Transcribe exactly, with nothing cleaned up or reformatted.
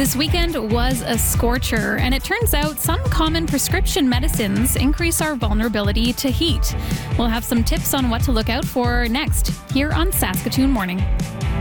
This weekend was a scorcher, and it turns out some common prescription medicines increase our vulnerability to heat. We'll have some tips on what to look out for next, here on Saskatoon Morning.